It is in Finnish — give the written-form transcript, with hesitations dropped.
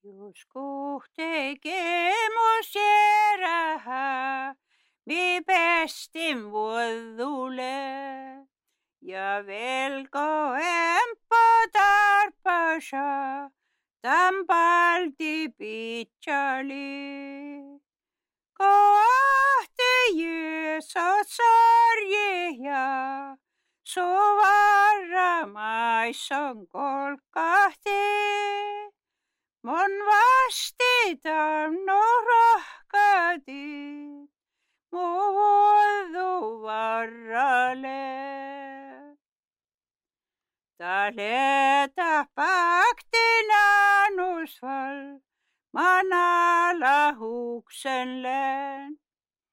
Joskus tekemus järähä, mi pestin vuodulle. Ja velko empo tarpasa, tampalti pitsali. Kohti Jeesus sarjeja, suvarra maisson kolkahti. Mon vasti tamno rohkati, mu vuodu varrale. Taleta paktina nusval, manala huksen län.